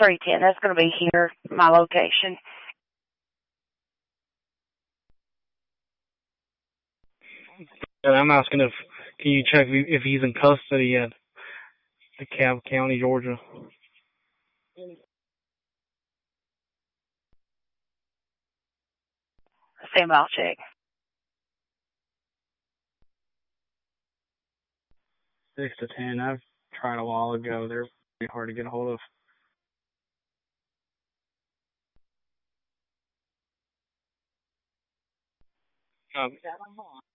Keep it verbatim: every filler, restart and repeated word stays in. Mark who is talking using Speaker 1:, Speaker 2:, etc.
Speaker 1: three ten. That's going to be here, my location.
Speaker 2: And I'm asking if can you check if if he's in custody at DeKalb County, Georgia.
Speaker 1: Same, I'll check.
Speaker 2: Six to ten. I've tried a while ago. They're pretty hard to get a hold of. Um,